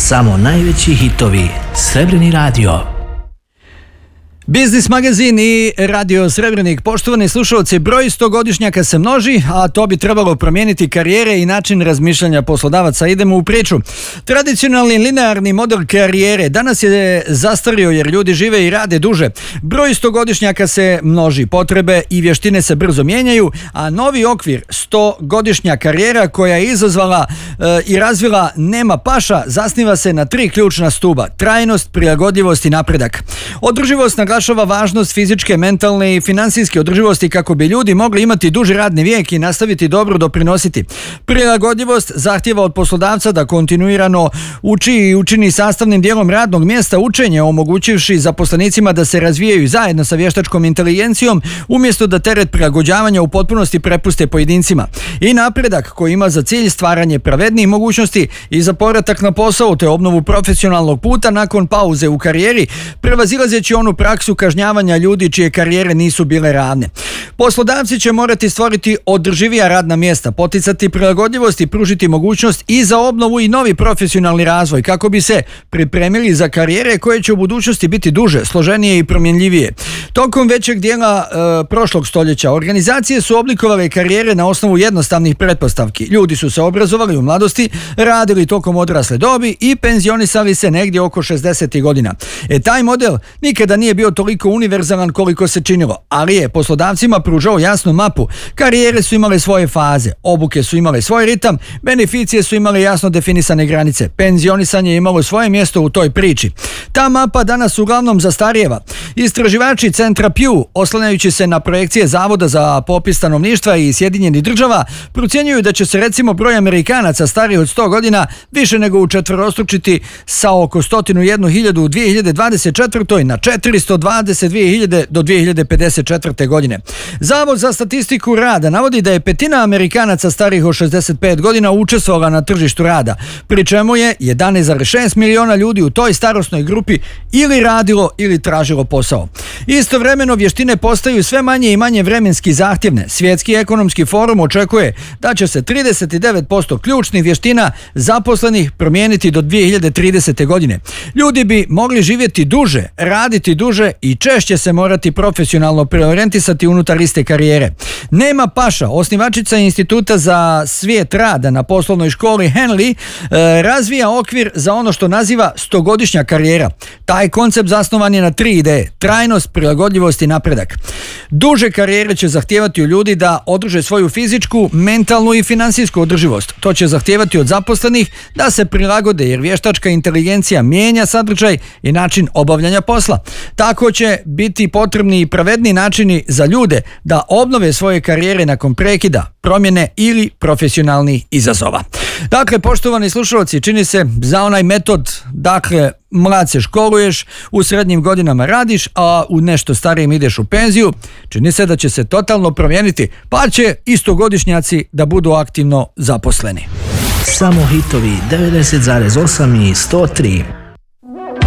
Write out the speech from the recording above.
Samo najveći hitovi. Srebrni radio. Biznis magazin i radio Srebrnik. Poštovani slušalci, broj 100-godišnjaka se množi, a to bi trebalo promijeniti karijere i način razmišljanja poslodavaca. Idemo u priču. Tradicionalni linearni model karijere danas je zastario jer ljudi žive i rade duže. Broj 100-godišnjaka se množi, potrebe i vještine se brzo mijenjaju, a novi okvir 100-godišnja karijera koja je izazvala i razvila Nema Paša zasniva se na 3 ključna stuba: trajnost, prilagodljivost i napredak. Održivost naglašava važnost fizičke, mentalne i financijske održivosti kako bi ljudi mogli imati duži radni vijek i nastaviti dobro doprinositi. Prilagodljivost zahtjeva od poslodavca da kontinuirano uči i učini sastavnim dijelom radnog mjesta učenje, omogućivši zaposlenicima da se razvijaju zajedno sa vještačkom inteligencijom umjesto da teret prilagođavanja u potpunosti prepuste pojedincima. I napredak koji ima za cilj stvaranje pravednijih mogućnosti i za povratak na posao te obnovu profesionalnog puta nakon pauze u karijeri, prevazilazeći onu praksu kažnjavanja ljudi čije karijere nisu bile ravne. Poslodavci će morati stvoriti održivija radna mjesta, poticati prilagodljivost i pružiti mogućnost i za obnovu i novi profesionalni razvoj kako bi se pripremili za karijere koje će u budućnosti biti duže, složenije i promjenljivije. Tokom većeg dijela prošlog stoljeća organizacije su oblikovale karijere na osnovu jednostavnih pretpostavki. Ljudi su se obrazovali u mladosti, radili tokom odrasle dobi i penzionisali se negdje oko 60. godina. Taj model nikada nije bio toliko univerzalan koliko se činilo, ali je poslodavcima pružao jasnu mapu. Karijere su imale svoje faze, obuke su imale svoj ritam, beneficije su imale jasno definisane granice, penzionisanje je imalo svoje mjesto u toj priči. Ta mapa danas uglavnom zastarijeva. Istraživači centra Pew, oslanjajući se na projekcije Zavoda za popis stanovništva i Sjedinjenih Država, procjenjuju da će se recimo broj Amerikanaca stariji od 100 godina više nego učetverostručiti sa oko 101.000 u 2024. na 422.000 do 2054. godine. Zavod za statistiku rada navodi da je petina Amerikanaca starijih od 65 godina učestvovala na tržištu rada, pri čemu je 11,6 miliona ljudi u toj starosnoj grupi ili radilo ili tražilo posao. Istovremeno vještine postaju sve manje i manje vremenski zahtjevne. Svjetski ekonomski forum očekuje da će se 39% ključnih vještina zaposlenih promijeniti do 2030. godine. Ljudi bi mogli živjeti duže, raditi duže i češće se morati profesionalno preorijentisati unutar iste karijere. Nema Paša, osnivačica Instituta za svijet rada na poslovnoj školi Henley, razvija okvir za ono što naziva 100-godišnja karijera. Taj koncept zasnovan je na 3 ideje: trajnost, prilagodljivost i napredak. Duže karijere će zahtijevati od ljudi da održe svoju fizičku, mentalnu i financijsku održivost. To će zahtijevati od zaposlenih da se prilagode jer vještačka inteligencija mijenja sadržaj i način obavljanja posla. Tako će biti potrebni i pravedni načini za ljude da obnove svoje karijere nakon prekida, promjene ili profesionalnih izazova. Dakle, poštovani slušalci, čini se za onaj metod, dakle, mlad se školuješ, u srednjim godinama radiš, a u nešto starijim ideš u penziju, čini se da će se totalno promijeniti, pa će istogodišnjaci da budu aktivno zaposleni. Samo hitovi 90,8 i 103.